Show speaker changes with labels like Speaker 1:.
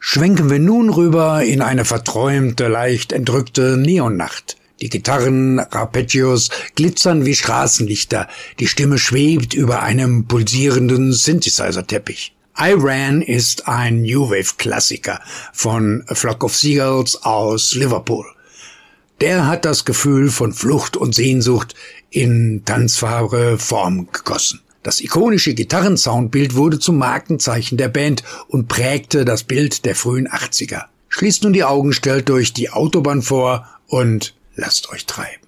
Speaker 1: Schwenken wir nun rüber in eine verträumte, leicht entrückte Neonnacht. Die Gitarren Arpeggios glitzern wie Straßenlichter, die Stimme schwebt über einem pulsierenden Synthesizer-Teppich. I Ran ist ein New Wave-Klassiker von A Flock of Seagulls aus Liverpool. Der hat das Gefühl von Flucht und Sehnsucht in tanzbare Form gegossen. Das ikonische Gitarrensoundbild wurde zum Markenzeichen der Band und prägte das Bild der frühen 80er. Schließt nun die Augen, stellt euch die Autobahn vor und lasst euch treiben.